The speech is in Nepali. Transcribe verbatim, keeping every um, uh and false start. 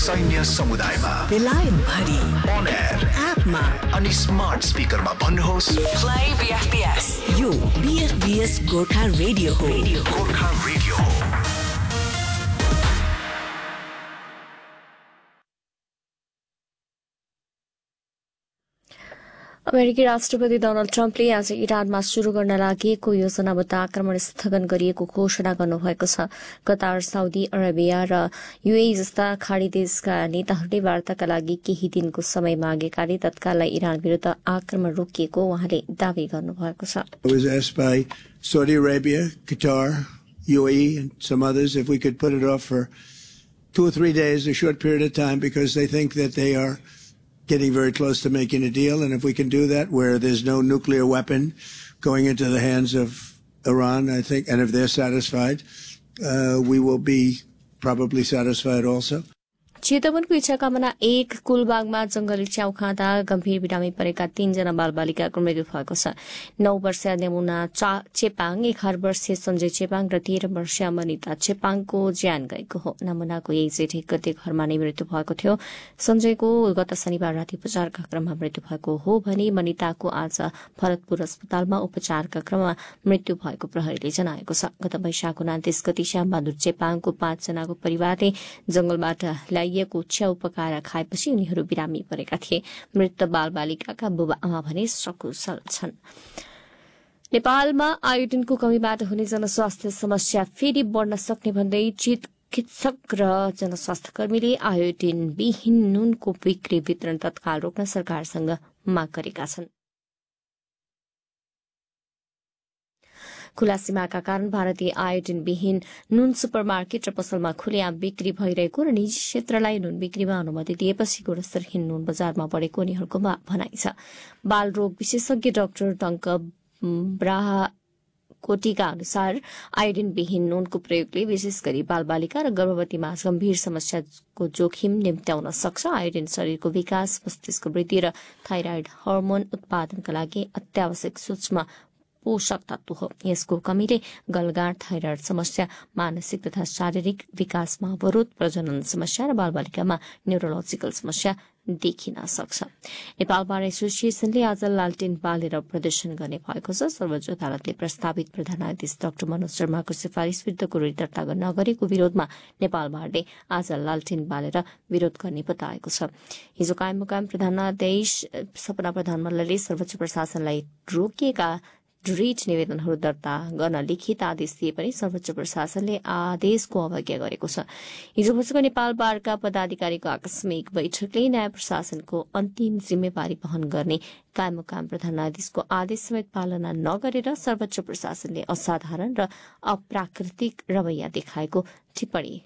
सैन्य समुदायमा बेलायत भरि on air एपमा अनि स्मार्ट स्पिकरमा भन्नुहोस् प्ले बीएफबीएस यो बीएफबीएस गोर्खा रेडियो हो गोर्खा रेडियो हो। अमेरिकी राष्ट्रपति डोनाल्ड ट्रम्पले आज इरानमा शुरू गर्न लागेको योजनाबद्ध आक्रमण स्थगन गरिएको घोषणा गर्नुभएको छ। कतार, साउदी अरेबिया र यूएई जस्ता खाड़ी देशका नेताहरूले वार्ताका लागि केही दिनको समय मागेकाले तत्काललाई इरान विरूद्ध आक्रमण रोकिएको उहाँले दावी गर्नुभएको छ। I was asked by Saudi Arabia, Qatar, U A E and some others if we could put it off for two or three days, a short period of time, because they think that they are getting very close to making a deal, and if we can do that where there's no nuclear weapon going into the hands of Iran, I think, and if they're satisfied, uh, we will be probably satisfied also. चितवनको इच्छा कामना एक कुलबागमा जंगली च्याउ खाँदा गम्भीर बिरामी परेका तीनजना बालबालिकाको मृत्यु भएको छ। नौ वर्षीय नेमुना चेपाङ, एघार वर्षीय सञ्जय चेपाङ र तेह्र वर्षीय मनिता चेपाङको ज्यान गएको हो। नमुनाको यही जेठ एक गते घरमा नै मृत्यु भएको थियो। सञ्जयको गत शनिबार राति उपचारका क्रममा मृत्यु भएको हो भने मनिताको आज भरतपुर अस्पतालमा उपचारका क्रममा मृत्यु भएको प्रहरीले जनाएको छ। गत वैशाख उनान्तीस गते श्यामबहादुर चेपाङको पाँचजनाको परिवारले जंगलबाट ल्याइएको च्याउ पकाएर खाएपछि उनीहरू बिरामी परेका थिए। मृत बालबालिकाका बुबा आमा भने सकुशल छन्। नेपालमा आयोडिनको कमीबाट हुने जनस्वास्थ्य समस्या फेरि बढ़न सक्ने भन्दै चिकित्सक र जनस्वास्थ्य कर्मीले आयोडिन विहीन नुनको बिक्री वितरण तत्काल रोक्न सरकारसँग माग गरेका छन्। खुला सीमाका कारण भारतीय आयोडिन विहीन नुन सुपरमार्केट र पसलमा खुलेआम बिक्री भइरहेको र निजी क्षेत्रलाई नुन बिक्रीमा अनुमति दिएपछि गुणस्तरहीन नुन बजारमा बढेको उनीहरूको भनाइ छ। बाल रोग विशेषज्ञ डाक्टर टंक ब्राकोटीका अनुसार आयोडिन विहीन नुनको प्रयोगले विशेष गरी बालबालिका र गर्भवतीमा गम्भीर समस्याको जोखिम निम्त्याउन सक्छ। आयोडिन शरीरको विकास, मस्तिष्क वृद्धि र थाइराइड हर्मोन उत्पादनका लागि अत्यावश्यक सूक्ष्म पोषक तत्व हो। यसको कमीले गलगाँठ, थाइराइड समस्या, मानसिक तथा शारीरिक विकासमा अवरोध, प्रजनन समस्या र बालबालिकामा न्यूरोलोजिकल समस्या देखिन सक्छ। नेपाल बार एसोसिएसनले आज लालटेन बालेर प्रदर्शन गर्ने भएको छ। सर्वोच्च अदालतले प्रस्तावित प्रधान न्यायाधीश डाक्टर मनोज शर्माको सिफारिश विरूद्धको रिट दर्ता नगरेको विरोधमा नेपाल बारले आज लालटेन बालेर विरोध गर्ने बताएको छ। हिजो कायम मुकायम प्रधानाधीश सपना प्रधान मल्लले सर्वोच्च प्रशासनलाई रोकिएका रिट निवेदनहरू दर्ता गर्न लिखित आदेश दिए पनि सर्वोच्च प्रशासनले आदेशको अवज्ञा गरेको छ। हिजो बसेको नेपाल बारका पदाधिकारीको आकस्मिक बैठकले न्याय प्रशासनको अन्तिम जिम्मेवारी वहन गर्ने कायम मुकाम प्रधान न्यायाधीशको आदेश समेत पालना नगरेर सर्वोच्च प्रशासनले असाधारण र अप्राकृतिक रवैया देखाएको टिप्पणी